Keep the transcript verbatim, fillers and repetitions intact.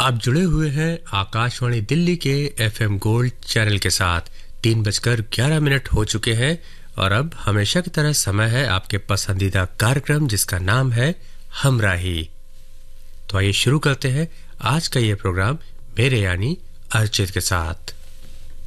आप जुड़े हुए हैं आकाशवाणी दिल्ली के एफएम गोल्ड चैनल के साथ। तीन बजकर ग्यारह मिनट हो चुके हैं और अब हमेशा की तरह समय है आपके पसंदीदा कार्यक्रम जिसका नाम है हमराही। तो आइए शुरू करते हैं आज का ये प्रोग्राम मेरे यानी अर्चित के साथ।